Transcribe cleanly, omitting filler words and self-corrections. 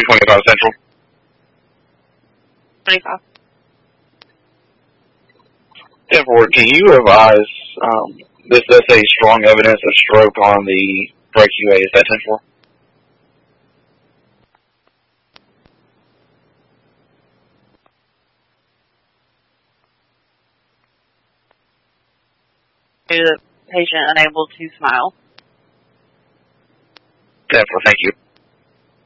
225 Central. 25. 10-4, can you advise, this does say strong evidence of stroke on the brake UA, is that 10-4? The patient unable to smile. 10-4, thank you.